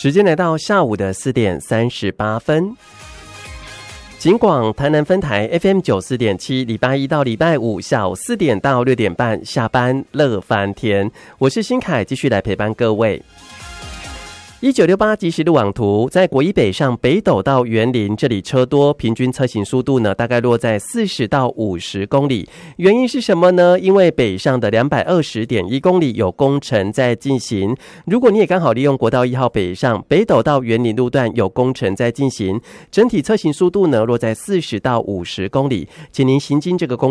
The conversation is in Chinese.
时间来到下午的4点38分。警广台南分台 FM 94.7，礼拜一到礼拜五下午4点到6点半下班乐翻天，我是新凯，继续来陪伴各位。1968即时路网图，在国一北上北斗到园林，这里车多，平均车行速度呢大概落在40到50公里。原因是什么呢？因为北上的220.1公里有工程在进行。如果你也刚好利用国道1号北上北斗到园林路段有工程在进行，整体车行速度呢落在40到50公里，请您行经这个公